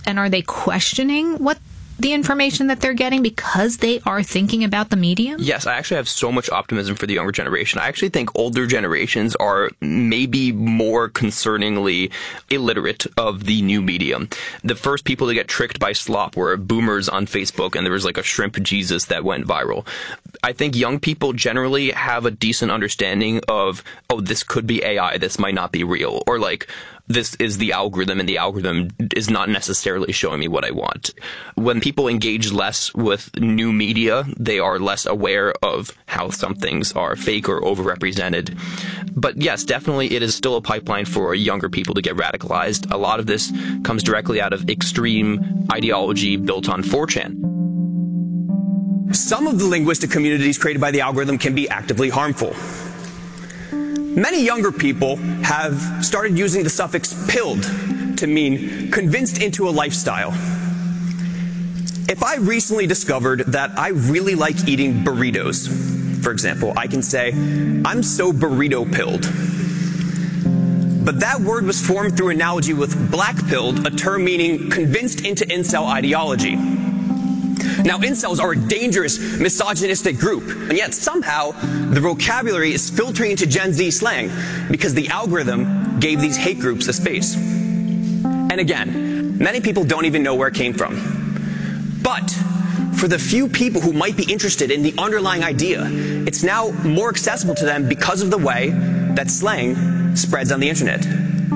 And are they questioning what the information that they're getting because they are thinking about the medium? Yes, I actually have so much optimism for the younger generation. I actually think older generations are maybe more concerningly illiterate of the new medium. The first people to get tricked by slop were boomers on Facebook, and there was like a shrimp Jesus that went viral. I think young people generally have a decent understanding of, oh, this could be AI, this might not be real, or like, this is the algorithm, and the algorithm is not necessarily showing me what I want. When people engage less with new media, they are less aware of how some things are fake or overrepresented. But yes, definitely it is still a pipeline for younger people to get radicalized. A lot of this comes directly out of extreme ideology built on 4chan. Some of the linguistic communities created by the algorithm can be actively harmful. Many younger people have started using the suffix pilled to mean convinced into a lifestyle. If I recently discovered that I really like eating burritos, for example, I can say, I'm so burrito pilled. But that word was formed through analogy with black pilled, a term meaning convinced into incel ideology. Now, incels are a dangerous, misogynistic group, and yet somehow the vocabulary is filtering into Gen Z slang because the algorithm gave these hate groups a space. And again, many people don't even know where it came from. But for the few people who might be interested in the underlying idea, it's now more accessible to them because of the way that slang spreads on the internet.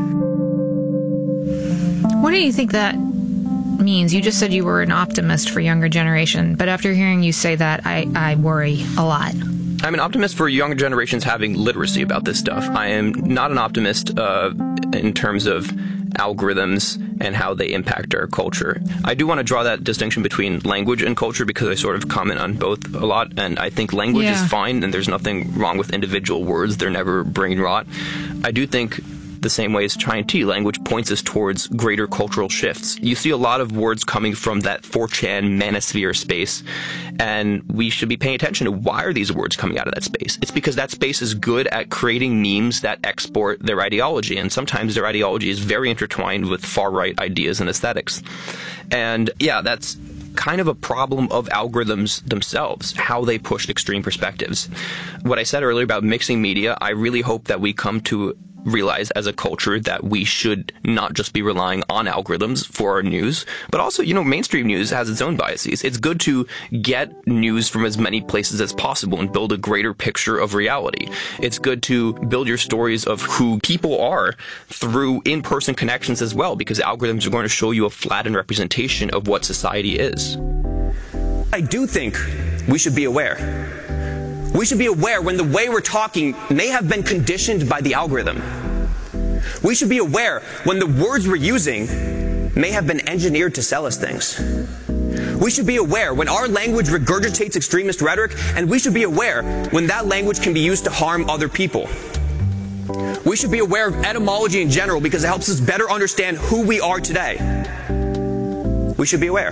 What do you think that means? You just said you were an optimist for younger generation, but after hearing you say that, I worry a lot. I'm an optimist for younger generations having literacy about this stuff. I am not an optimist in terms of algorithms and how they impact our culture. I do want to draw that distinction between language and culture because I sort of comment on both a lot, and I think language is fine and there's nothing wrong with individual words. They're never brain rot. I do think the same way as China Tea, language points us towards greater cultural shifts. You see a lot of words coming from that 4chan manosphere space, and we should be paying attention to why are these words coming out of that space. It's because that space is good at creating memes that export their ideology, and sometimes their ideology is very intertwined with far-right ideas and aesthetics. And yeah, that's kind of a problem of algorithms themselves, how they push extreme perspectives. What I said earlier about mixing media, I really hope that we come to realize as a culture that we should not just be relying on algorithms for our news, but also, mainstream news has its own biases. It's good to get news from as many places as possible and build a greater picture of reality. It's good to build your stories of who people are through in-person connections as well, because algorithms are going to show you a flattened representation of what society is. I do think we should be aware. We should be aware when the way we're talking may have been conditioned by the algorithm. We should be aware when the words we're using may have been engineered to sell us things. We should be aware when our language regurgitates extremist rhetoric, and we should be aware when that language can be used to harm other people. We should be aware of etymology in general because it helps us better understand who we are today. We should be aware.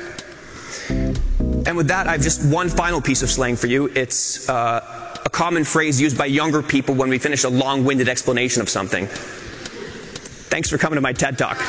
And with that, I have just one final piece of slang for you. It's a common phrase used by younger people when we finish a long-winded explanation of something. Thanks for coming to my TED Talk.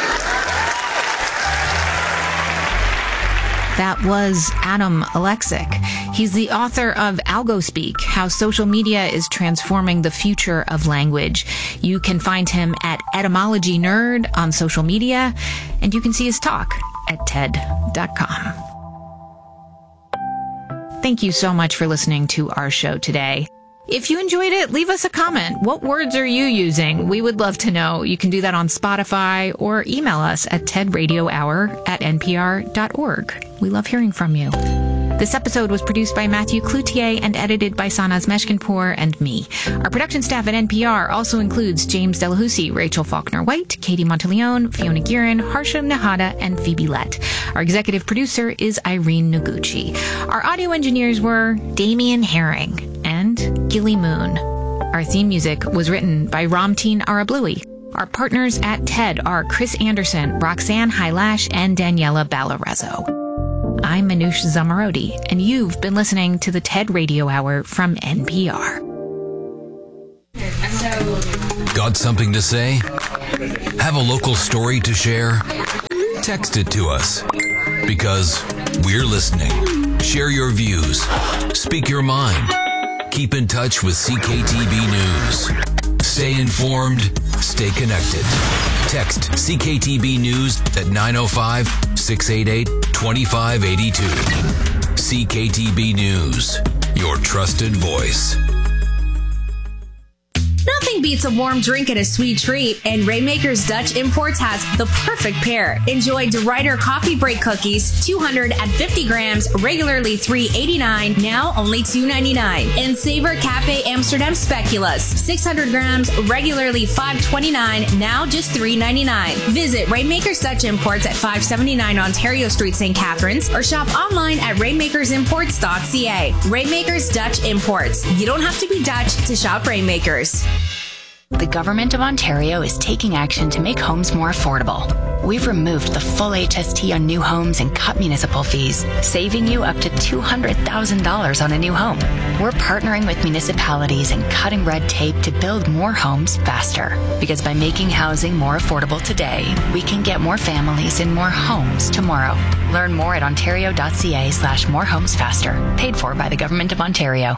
That was Adam Alexic. He's the author of AlgoSpeak, How Social Media is Transforming the Future of Language. You can find him at Etymology Nerd on social media, and you can see his talk at TED.com. Thank you so much for listening to our show today. If you enjoyed it, leave us a comment. What words are you using? We would love to know. You can do that on Spotify or email us at tedradiohour@npr.org. We love hearing from you. This episode was produced by Matthew Cloutier and edited by Sanaz Meshkinpour and me. Our production staff at NPR also includes James Delahousie, Rachel Faulkner-White, Katie Monteleone, Fiona Guerin, Harsha Nahata, and Phoebe Lett. Our executive producer is Irene Noguchi. Our audio engineers were Damian Herring and Gilly Moon. Our theme music was written by Ramteen Arablouei. Our partners at TED are Chris Anderson, Roxanne Hylash, and Daniela Ballarezo. I'm Manoush Zomorodi, and you've been listening to the TED Radio Hour from NPR. Got something to say? Have a local story to share? text it to us. Because we're listening. Share your views. Speak your mind. Keep in touch with CKTB News. Stay informed. Stay connected. Text CKTB News at 905-688-2582. CKTB News, your trusted voice. Nothing beats a warm drink and a sweet treat, and Rainmaker's Dutch Imports has the perfect pair. Enjoy DeRuyter Coffee Break Cookies, 250 grams, regularly $3.89, now only $2.99. And Savor Cafe Amsterdam Speculoos, 600 grams, regularly $5.29, now just $3.99. Visit Rainmaker's Dutch Imports at 579 Ontario Street, St. Catharines, or shop online at rainmakersimports.ca. Rainmaker's Dutch Imports. You don't have to be Dutch to shop Rainmakers. The Government of Ontario is taking action to make homes more affordable. We've removed the full HST on new homes and cut municipal fees, saving you up to $200,000 on a new home. We're partnering with municipalities and cutting red tape to build more homes faster. Because by making housing more affordable today, we can get more families in more homes tomorrow. Learn more at ontario.ca/morehomesfaster. Paid for by the Government of Ontario.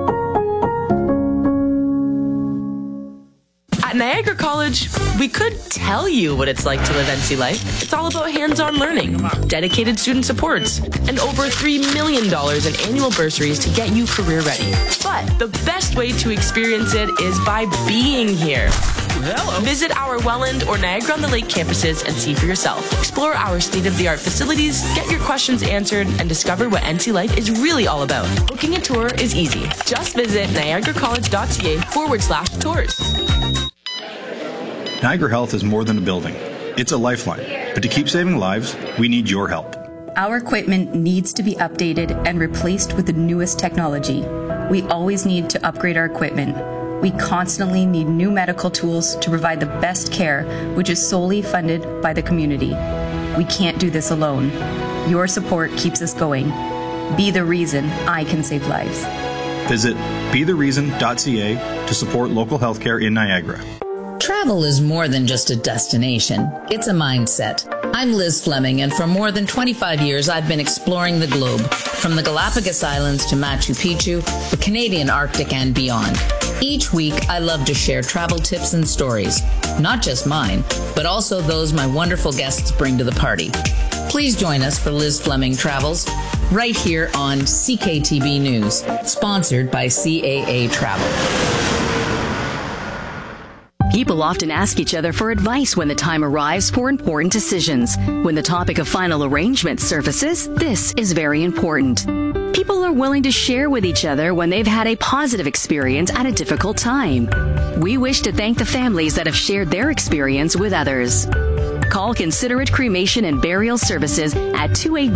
At Niagara College, we could tell you what it's like to live NC life. It's all about hands-on learning, dedicated student supports, and over $3 million in annual bursaries to get you career ready. But the best way to experience it is by being here. Hello. Visit our Welland or Niagara-on-the-Lake campuses and see for yourself. Explore our state-of-the-art facilities, get your questions answered, and discover what NC life is really all about. Booking a tour is easy. Just visit niagaracollege.ca/tours. Niagara Health is more than a building. It's a lifeline. But to keep saving lives, we need your help. Our equipment needs to be updated and replaced with the newest technology. We always need to upgrade our equipment. We constantly need new medical tools to provide the best care, which is solely funded by the community. We can't do this alone. Your support keeps us going. Be the reason I can save lives. Visit bethereason.ca to support local healthcare in Niagara. Travel is more than just a destination. It's a mindset. I'm Liz Fleming, and for more than 25 years, I've been exploring the globe, from the Galapagos Islands to Machu Picchu, the Canadian Arctic, and beyond. Each week, I love to share travel tips and stories, not just mine, but also those my wonderful guests bring to the party. Please join us for Liz Fleming Travels, right here on CKTB News, sponsored by CAA Travel. People often ask each other for advice when the time arrives for important decisions. When the topic of final arrangement surfaces, this is very important. People are willing to share with each other when they've had a positive experience at a difficult time. We wish to thank the families that have shared their experience with others. Call Considerate Cremation and Burial Services at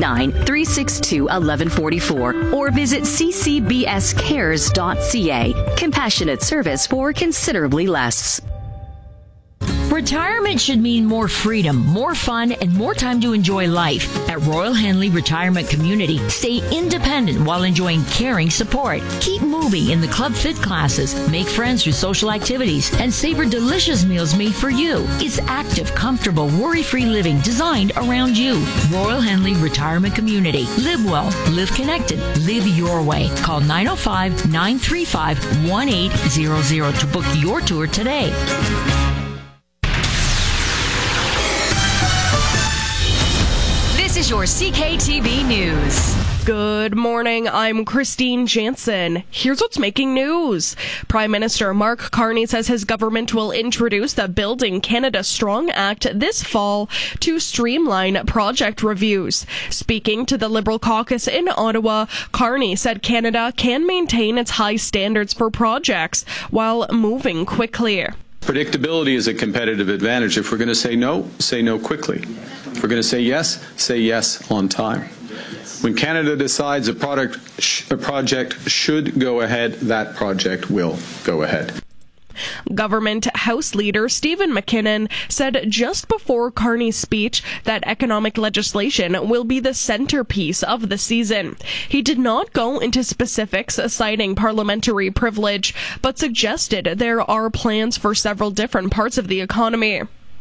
289-362-1144 or visit ccbscares.ca. Compassionate service for considerably less. Retirement should mean more freedom, more fun, and more time to enjoy life. At Royal Henley Retirement Community, stay independent while enjoying caring support. Keep moving in the Club Fit classes, make friends through social activities, and savor delicious meals made for you. It's active, comfortable, worry-free living designed around you. Royal Henley Retirement Community. Live well, live connected, live your way. Call 905-935-1800 to book your tour today. This is your CKTB News. Good morning, I'm Christine Jansen. Here's what's making news. Prime Minister Mark Carney says his government will introduce the Building Canada Strong Act this fall to streamline project reviews. Speaking to the Liberal caucus in Ottawa, Carney said Canada can maintain its high standards for projects while moving quickly. Predictability is a competitive advantage. If we're going to say no quickly. If we're going to say yes on time. When Canada decides a project should go ahead, that project will go ahead. Government House Leader Stephen McKinnon said just before Carney's speech that economic legislation will be the centerpiece of the season. He did not go into specifics citing parliamentary privilege, but suggested there are plans for several different parts of the economy.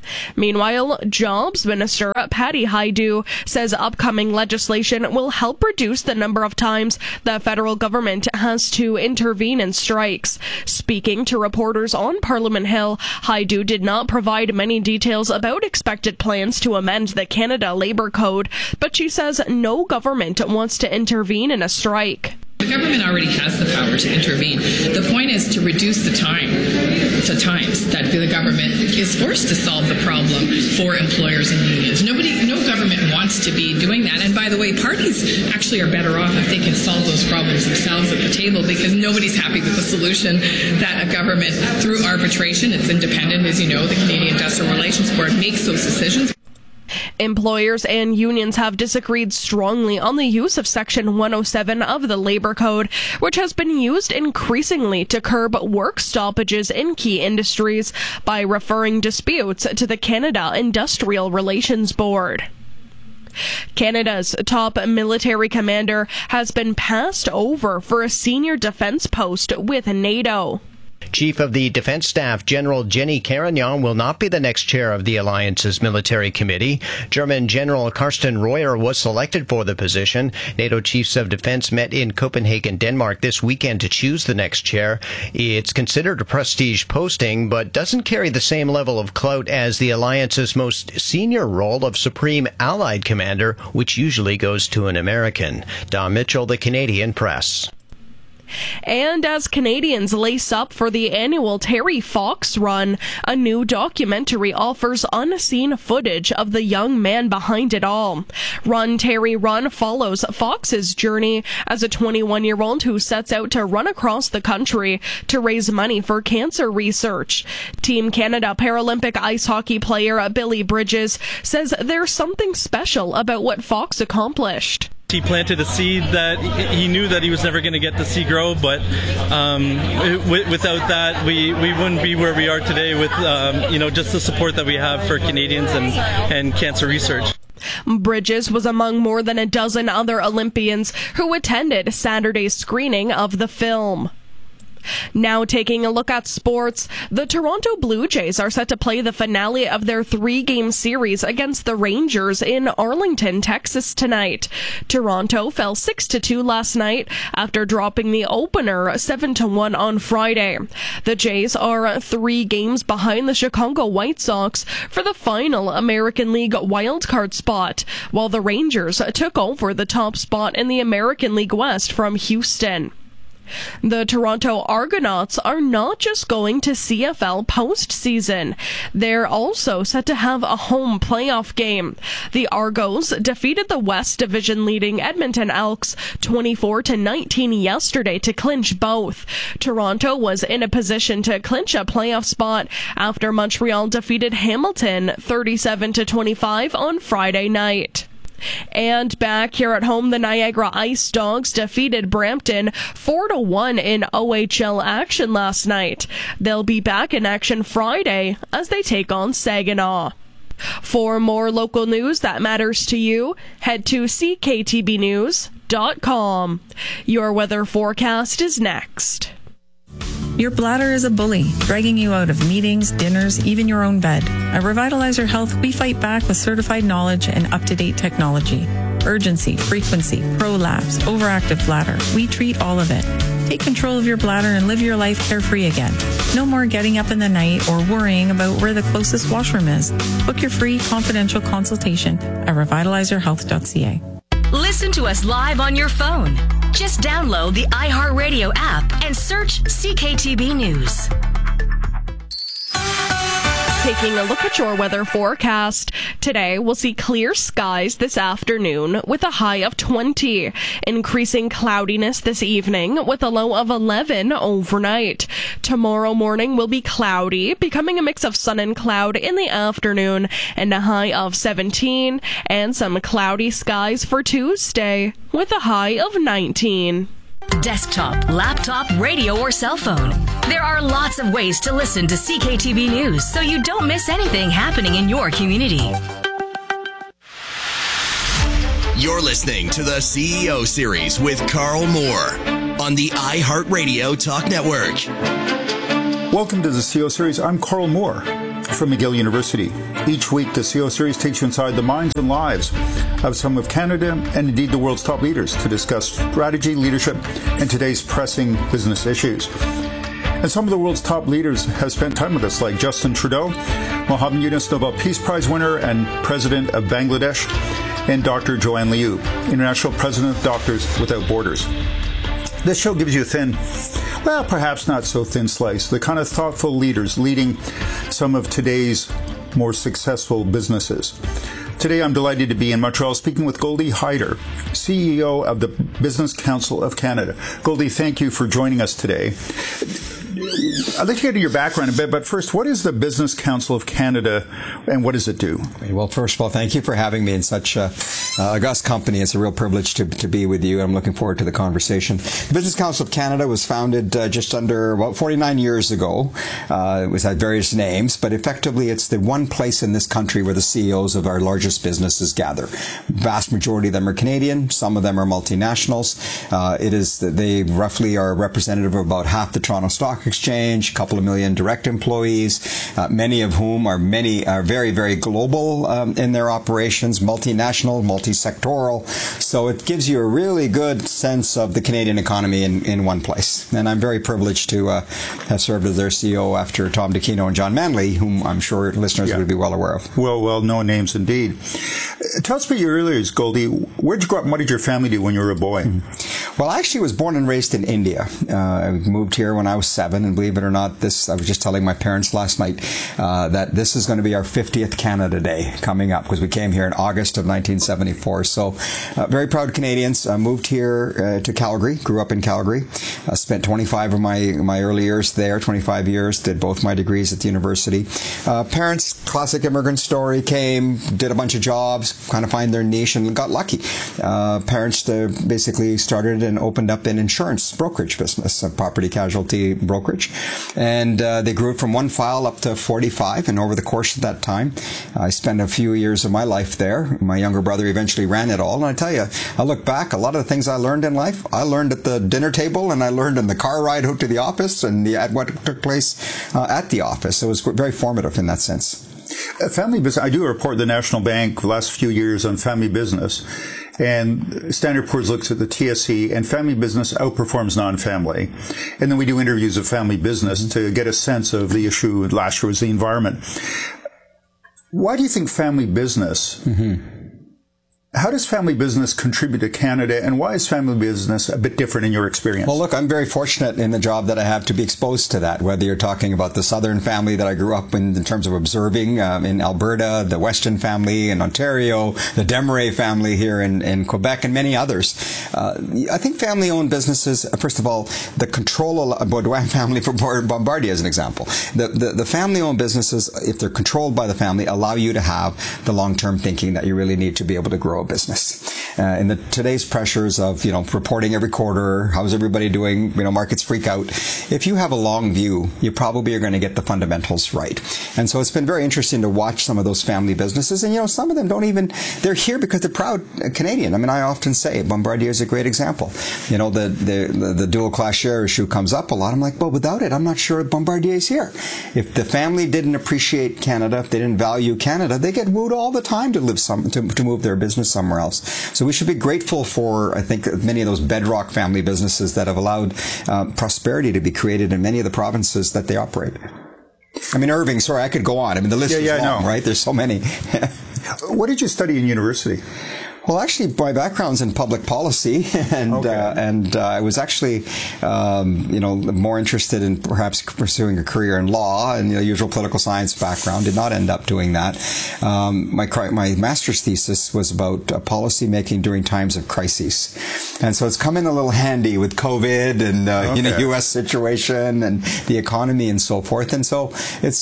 Meanwhile, Jobs Minister Patty Hajdu says upcoming legislation will help reduce the number of times the federal government has to intervene in strikes. Speaking to reporters on Parliament Hill, Hajdu did not provide many details about expected plans to amend the Canada Labour Code, but she says no government wants to intervene in a strike. The government already has the power to intervene. The point is to reduce the times that the government is forced to solve the problem for employers and unions. No government wants to be doing that. And by the way, parties actually are better off if they can solve those problems themselves at the table, because nobody's happy with the solution that a government, through arbitration, it's independent, as you know, the Canadian Industrial Relations Board makes those decisions. Employers and unions have disagreed strongly on the use of Section 107 of the Labour Code, which has been used increasingly to curb work stoppages in key industries by referring disputes to the Canada Industrial Relations Board. Canada's top military commander has been passed over for a senior defense post with NATO. Chief of the Defense Staff General Jenny Carignan will not be the next chair of the alliance's military committee. German General Carsten Reuer was selected for the position. NATO chiefs of defense met in Copenhagen, Denmark this weekend to choose the next chair. It's considered a prestige posting, but doesn't carry the same level of clout as the alliance's most senior role of Supreme Allied Commander, which usually goes to an American. Don Mitchell, The Canadian Press. And as Canadians lace up for the annual Terry Fox Run, a new documentary offers unseen footage of the young man behind it all. Run Terry Run follows Fox's journey as a 21-year-old who sets out to run across the country to raise money for cancer research. Team Canada Paralympic ice hockey player Billy Bridges says there's something special about what Fox accomplished. He planted a seed that he knew that he was never going to get to see grow, but without that, we wouldn't be where we are today with just the support that we have for Canadians and cancer research. Bridges was among more than a dozen other Olympians who attended Saturday's screening of the film. Now taking a look at sports, the Toronto Blue Jays are set to play the finale of their 3-game series against the Rangers in Arlington, Texas tonight. Toronto fell 6-2 last night after dropping the opener 7-1 on Friday. The Jays are 3 games behind the Chicago White Sox for the final American League wildcard spot, while the Rangers took over the top spot in the American League West from Houston. The Toronto Argonauts are not just going to CFL postseason. They're also set to have a home playoff game. The Argos defeated the West Division leading Edmonton Elks 24-19 yesterday to clinch both. Toronto was in a position to clinch a playoff spot after Montreal defeated Hamilton 37-25 on Friday night. And back here at home, the Niagara Ice Dogs defeated Brampton 4-1 in OHL action last night. They'll be back in action Friday as they take on Saginaw. For more local news that matters to you, head to cktbnews.com. Your weather forecast is next. Your bladder is a bully, dragging you out of meetings, dinners, even your own bed. At Revitalizer Health, we fight back with certified knowledge and up-to-date technology. Urgency, frequency, prolapse, overactive bladder. We treat all of it. Take control of your bladder and live your life carefree again. No more getting up in the night or worrying about where the closest washroom is. Book your free confidential consultation at revitalizerhealth.ca. Listen to us live on your phone. Just download the iHeartRadio app and search CKTB News. Taking a look at your weather forecast. Today, we'll see clear skies this afternoon with a high of 20. Increasing cloudiness this evening with a low of 11 overnight. Tomorrow morning will be cloudy, becoming a mix of sun and cloud in the afternoon, and a high of 17. And some cloudy skies for Tuesday with a high of 19. Desktop, laptop, radio, or cell phone. There are lots of ways to listen to CKTB News so you don't miss anything happening in your community. You're listening to the CEO Series with Carl Moore on the iHeartRadio Talk Network. Welcome to the CEO Series. I'm Carl Moore from McGill University. Each week, the CEO Series takes you inside the minds and lives of some of Canada and indeed the world's top leaders to discuss strategy, leadership, and today's pressing business issues. And some of the world's top leaders have spent time with us, like Justin Trudeau, Mohammed Yunus, Nobel Peace Prize winner and President of Bangladesh, and Dr. Joanne Liu, International President of Doctors Without Borders. This show gives you a thin, well, perhaps not so thin slice, the kind of thoughtful leaders leading some of today's more successful businesses. Today, I'm delighted to be in Montreal speaking with Goldie Hyder, CEO of the Business Council of Canada. Goldie, thank you for joining us today. I'd like to get into your background a bit, but first, what is the Business Council of Canada and what does it do? Well, first of all, thank you for having me in such august company. It's a real privilege to be with you. I'm looking forward to the conversation. The Business Council of Canada was founded just under about 49 years ago. It was had various names, but effectively it's the one place in this country where the CEOs of our largest businesses gather. Vast majority of them are Canadian. Some of them are multinationals. They roughly are representative of about half the Toronto Stock Exchange, a couple of million direct employees, many of whom are very, very global in their operations, multinational, multi-sectoral. So it gives you a really good sense of the Canadian economy in one place. And I'm very privileged to have served as their CEO after Tom DeCino and John Manley, whom I'm sure listeners would be well aware of. Well known names indeed. Tell us about your earlier years, Goldie. Where'd you grow up and what did your family do when you were a boy? Well, I actually was born and raised in India. I moved here when I was 7. And believe it or not, I was just telling my parents last night that this is going to be our 50th Canada Day coming up because we came here in August of 1974. So very proud Canadians. Moved here to Calgary, grew up in Calgary. Spent 25 of my early years there, 25 years, did both my degrees at the university. Parents, classic immigrant story, came, did a bunch of jobs, kind of find their niche and got lucky. Parents basically started and opened up an insurance brokerage business, a property casualty brokerage. And they grew it from one file up to 45. And over the course of that time, I spent a few years of my life there. My younger brother eventually ran it all. And I tell you, I look back, a lot of the things I learned in life, I learned at the dinner table and I learned in the car ride out to the office and at what took place at the office. So it was very formative in that sense. Family business. I do report the National Bank the last few years on family business. And Standard & Poor's looks at the TSE, and family business outperforms non-family. And then we do interviews of family business to get a sense of the issue. Last year was the environment. Why do you think family business, how does family business contribute to Canada, and why is family business a bit different in your experience? Well, look, I'm very fortunate in the job that I have to be exposed to that, whether you're talking about the Southern family that I grew up in terms of observing in Alberta, the Weston family in Ontario, the Desmarais family here in Quebec, and many others. I think family-owned businesses, first of all, the control of Baudouin family for Bombardier as an example. The family-owned businesses, if they're controlled by the family, allow you to have the long-term thinking that you really need to be able to grow business. In today's pressures of, reporting every quarter, how's everybody doing, markets freak out. If you have a long view, you probably are going to get the fundamentals right. And so it's been very interesting to watch some of those family businesses. And, some of them they're here because they're proud Canadian. I mean, I often say Bombardier is a great example. The dual class share issue comes up a lot. I'm like, well, without it, I'm not sure Bombardier is here. If the family didn't appreciate Canada, if they didn't value Canada, they get wooed all the time to move their business somewhere else. So we should be grateful for, I think, many of those bedrock family businesses that have allowed prosperity to be created in many of the provinces that they operate. I mean, Irving, sorry, I could go on. I mean, the list is long, right? There's so many. What did you study in university? Well, actually, my background's in public policy, and I was actually, more interested in perhaps pursuing a career in law and the usual political science background. Did not end up doing that. My master's thesis was about policy making during times of crises, and so it's come in a little handy with COVID and U.S. situation and the economy and so forth. And so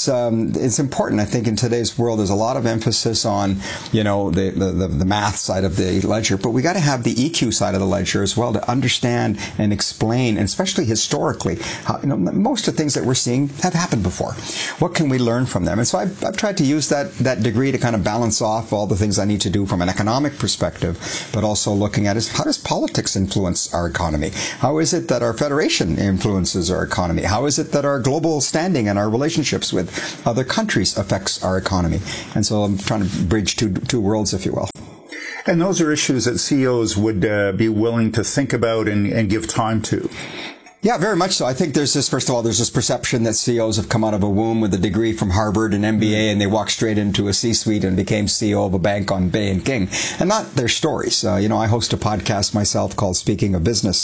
it's important. I think in today's world, there's a lot of emphasis on the math side of of the ledger, but we got to have the EQ side of the ledger as well to understand and explain, and especially historically, how, most of the things that we're seeing have happened before. What can we learn from them? And so I've tried to use that degree to kind of balance off all the things I need to do from an economic perspective, but also looking at is how does politics influence our economy? How is it that our federation influences our economy? How is it that our global standing and our relationships with other countries affects our economy? And so I'm trying to bridge two worlds, if you will. And those are issues that CEOs would be willing to think about and give time to. Yeah, very much so. I think there's this perception that CEOs have come out of a womb with a degree from Harvard and MBA, and they walked straight into a C-suite and became CEO of a bank on Bay and King. And not their stories. I host a podcast myself called Speaking of Business,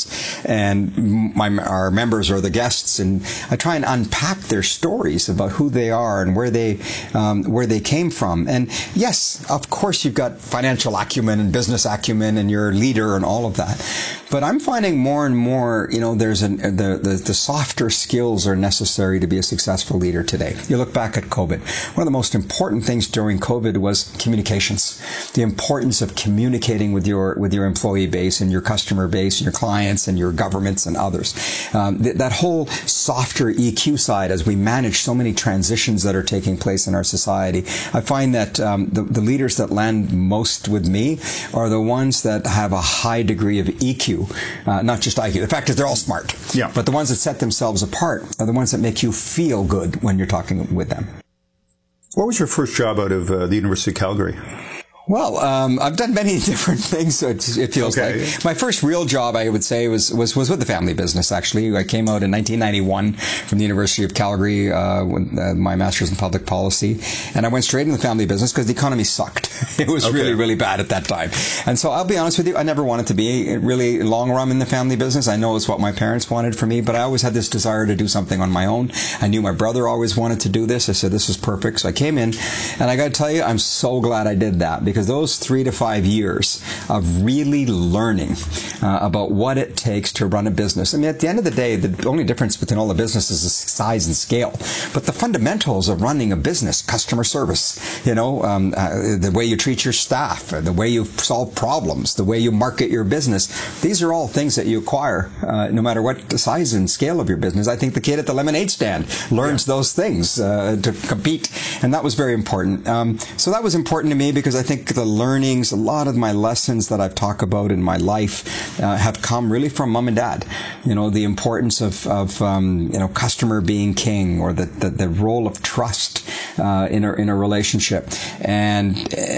and our members are the guests, and I try and unpack their stories about who they are and where they came from. And yes, of course, you've got financial acumen and business acumen, and you're a leader and all of that. But I'm finding more and more, there's the softer skills are necessary to be a successful leader today. You look back at COVID. One of the most important things during COVID was communications. The importance of communicating with your employee base and your customer base and your clients and your governments and others. That whole softer EQ side, as we manage so many transitions that are taking place in our society, I find that the leaders that land most with me are the ones that have a high degree of EQ. Not just IQ. The fact is they're all smart. Yeah. But the ones that set themselves apart are the ones that make you feel good when you're talking with them. What was your first job out of the University of Calgary? Well, I've done many different things, so it feels like. My first real job, I would say, was with the family business, actually. I came out in 1991 from the University of Calgary with my master's in public policy, and I went straight into the family business because the economy sucked. It was really, really bad at that time. And so I'll be honest with you, I never wanted to be really long run in the family business. I know it's what my parents wanted for me, but I always had this desire to do something on my own. I knew my brother always wanted to do this. I said, this is perfect. So I came in, and I got to tell you, I'm so glad I did that, because those 3 to 5 years of really learning about what it takes to run a business. I mean, at the end of the day, the only difference between all the businesses is size and scale. But the fundamentals of running a business, customer service, the way you treat your staff, the way you solve problems, the way you market your business, these are all things that you acquire no matter what the size and scale of your business. I think the kid at the lemonade stand learns those things to compete, and that was very important. So that was important to me because I think the learnings, a lot of my lessons that I've talked about in my life have come really from mom and dad. The importance of customer being king, or the role of trust in a relationship, and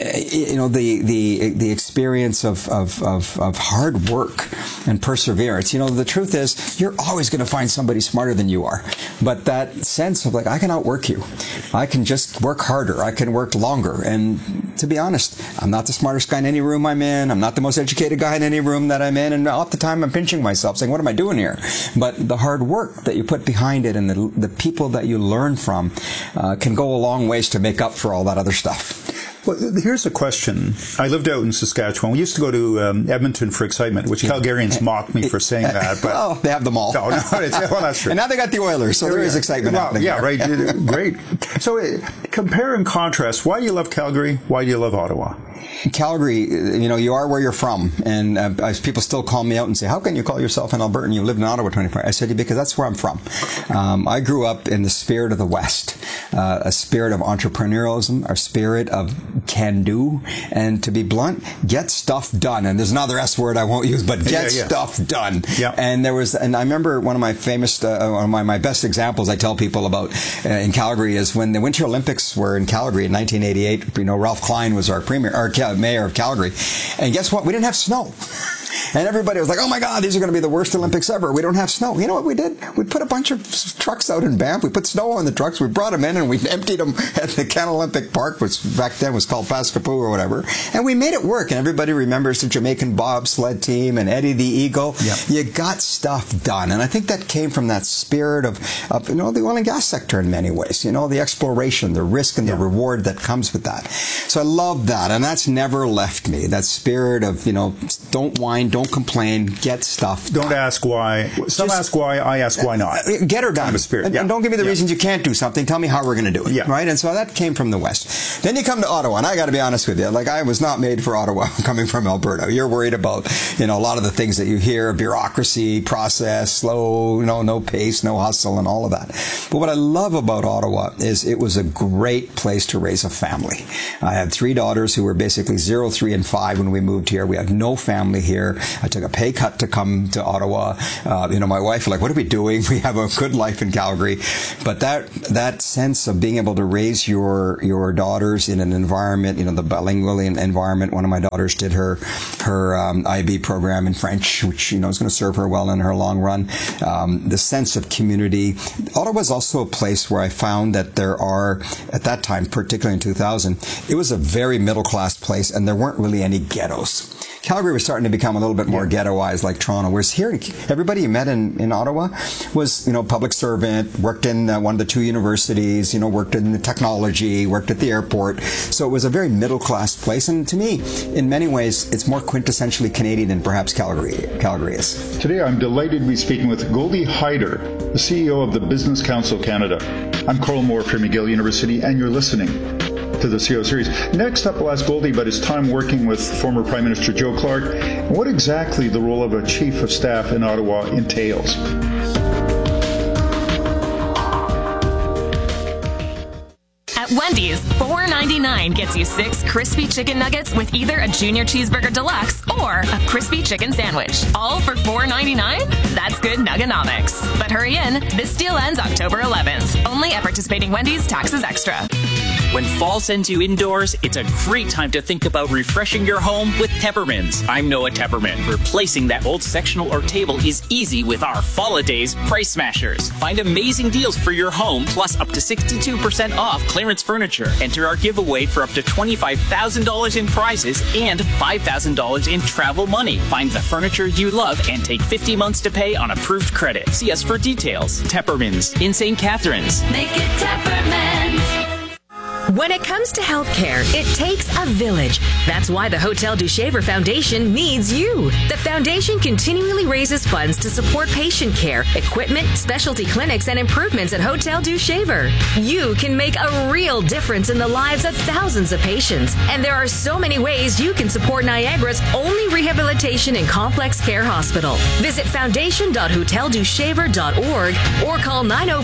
the experience of hard work and perseverance. The truth is, you're always going to find somebody smarter than you are, but that sense of I can outwork you, I can just work harder, I can work longer. And to be honest, I'm not the smartest guy in any room I'm in. I'm not the most educated guy in any room that I'm in. And all the time I'm pinching myself saying, what am I doing here? But the hard work that you put behind it and the people that you learn from can go a long ways to make up for all that other stuff. Well, here's a question. I lived out in Saskatchewan. We used to go to Edmonton for excitement, which Calgarians mock me for saying that. But well, they have them all. No, that's true. And now they got the Oilers, so there is excitement happening. Yeah, right. Great. So compare and contrast. Why do you love Calgary? Why do you love Ottawa? Calgary, you are where you're from. And people still call me out and say, how can you call yourself an Albertan? You lived in Ottawa 25 years. I said, because that's where I'm from. I grew up in the spirit of the West, a spirit of entrepreneurialism, a spirit of can-do, and to be blunt, get stuff done. And there's another S word I won't use, but get stuff done. Yeah. And I remember one of my famous, one of my best examples I tell people about in Calgary is when the Winter Olympics were in Calgary in 1988. Ralph Klein was our mayor of Calgary. And guess what? We didn't have snow. And everybody was like, oh my God, these are going to be the worst Olympics ever. We don't have snow. You know what we did? We put a bunch of trucks out in Banff. We put snow on the trucks. We brought them in and we emptied them at the Can Olympic Park, which back then was called Pascapoo or whatever. And we made it work. And everybody remembers the Jamaican bobsled team and Eddie the Eagle. Yep. You got stuff done. And I think that came from that spirit of the oil and gas sector in many ways. The exploration, the risk and the reward that comes with that. So I love that. And that's never left me. That spirit of, don't whine whine, don't complain, get stuff. Don't ask why. Some ask why, I ask why not. Get her done. Kind of a spirit. And don't give me the reasons you can't do something. Tell me how we're going to do it. Right? And so that came from the West. Then you come to Ottawa, and I got to be honest with you. Like, I was not made for Ottawa coming from Alberta. You're worried about, a lot of the things that you hear, bureaucracy, process, slow, no pace, no hustle, and all of that. But what I love about Ottawa is it was a great place to raise a family. I had 3 daughters who were basically 0, 3, and 5 when we moved here. We had no family here. I took a pay cut to come to Ottawa. My wife was like, what are we doing? We have a good life in Calgary. But that sense of being able to raise your daughters in an environment, the bilingual environment. One of my daughters did her IB program in French, which, is going to serve her well in her long run. The sense of community. Ottawa is also a place where I found that there are, at that time, particularly in 2000, it was a very middle-class place, and there weren't really any ghettos. Calgary was starting to become a little bit more ghettoized like Toronto, whereas here, everybody you met in Ottawa was, public servant, worked in one of the 2 universities, worked in the technology, worked at the airport. So it was a very middle-class place, and to me, in many ways, it's more quintessentially Canadian than perhaps Calgary is. Today, I'm delighted to be speaking with Goldie Hyder, the CEO of the Business Council Canada. I'm Carl Moore from McGill University, and you're listening to the CEO series. Next up, we'll ask Goldie about his time working with former Prime Minister Joe Clark and what exactly the role of a chief of staff in Ottawa entails. At Wendy's, $4.99 gets you 6 crispy chicken nuggets with either a Junior Cheeseburger Deluxe or a crispy chicken sandwich. All for $4.99? That's good nuggenomics. But hurry in, this deal ends October 11th. Only at participating Wendy's, taxes extra. When fall sends you indoors, it's a great time to think about refreshing your home with Teppermans. I'm Noah Tepperman. Replacing that old sectional or table is easy with our Fall-A-Days Price Smashers. Find amazing deals for your home, plus up to 62% off clearance furniture. Enter our giveaway for up to $25,000 in prizes and $5,000 in travel money. Find the furniture you love and take 50 months to pay on approved credit. See us for details. Teppermans in St. Catharines. Make it Teppermans. When it comes to healthcare, it takes a village. That's why the Hotel du Shaver Foundation needs you. The foundation continually raises funds to support patient care, equipment, specialty clinics, and improvements at Hotel du Shaver. You can make a real difference in the lives of thousands of patients. And there are so many ways you can support Niagara's only rehabilitation and complex care hospital. Visit foundation.hoteldushaver.org or call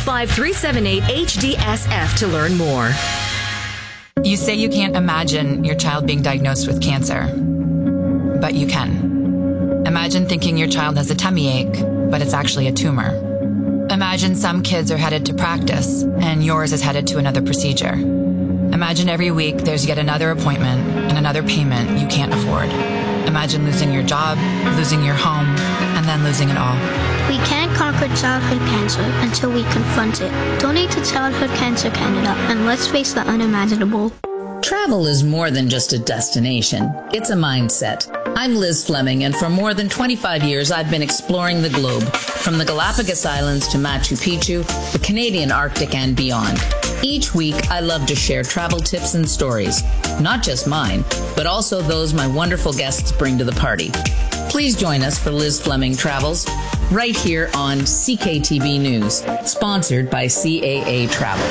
905-378-HDSF to learn more. You say you can't imagine your child being diagnosed with cancer, but you can. Imagine thinking your child has a tummy ache, but it's actually a tumor. Imagine some kids are headed to practice, and yours is headed to another procedure. Imagine every week there's yet another appointment and another payment you can't afford. Imagine losing your job, losing your home, and then losing it all. We can't conquer childhood cancer until we confront it. Donate to Childhood Cancer Canada, and let's face the unimaginable. Travel is more than just a destination. It's a mindset. I'm Liz Fleming, and for more than 25 years, I've been exploring the globe, from the Galapagos Islands to Machu Picchu, the Canadian Arctic, and beyond. Each week, I love to share travel tips and stories, not just mine, but also those my wonderful guests bring to the party. Please join us for Liz Fleming Travels, right here on CKTB News, sponsored by CAA Travel.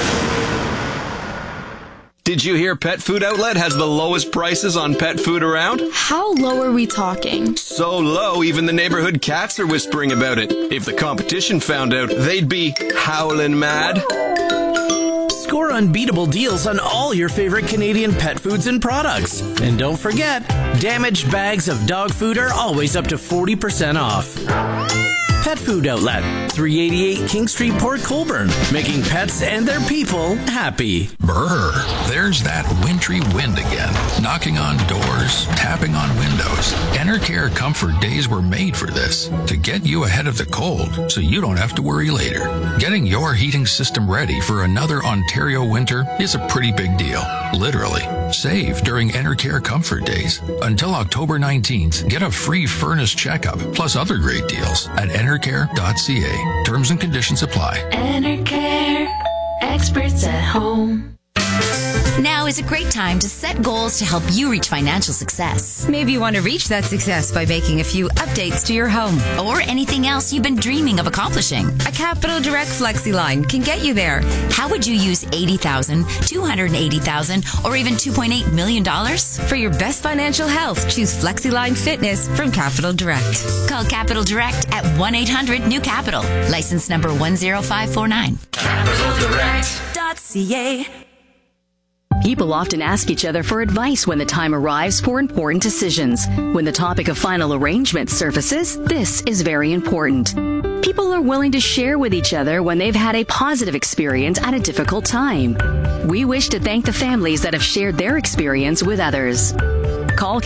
Did you hear Pet Food Outlet has the lowest prices on pet food around? How low are we talking? So low, even the neighborhood cats are whispering about it. If the competition found out, they'd be howling mad. Score unbeatable deals on all your favorite Canadian pet foods and products. And don't forget, damaged bags of dog food are always up to 40% off. Pet Food Outlet, 388 King Street, Port Colborne, making pets and their people happy. Brr, there's that wintry wind again, knocking on doors, tapping on windows. Enercare Comfort Days were made for this, to get you ahead of the cold, so you don't have to worry later. Getting your heating system ready for another Ontario winter is a pretty big deal, literally. Save during Enercare Comfort Days. Until October 19th, get a free furnace checkup, plus other great deals at enercare.ca. Terms and conditions apply. Enercare, experts at home. Now is a great time to set goals to help you reach financial success. Maybe you want to reach that success by making a few updates to your home. Or anything else you've been dreaming of accomplishing. A Capital Direct FlexiLine can get you there. How would you use $80,000, $280,000, or even $2.8 million? For your best financial health, choose FlexiLine Fitness from Capital Direct. Call Capital Direct at 1-800-NEW-CAPITAL. License number 10549. CapitalDirect.ca. People often ask each other for advice when the time arrives for important decisions. When the topic of final arrangement surfaces, this is very important. People are willing to share with each other when they've had a positive experience at a difficult time. We wish to thank the families that have shared their experience with others. Call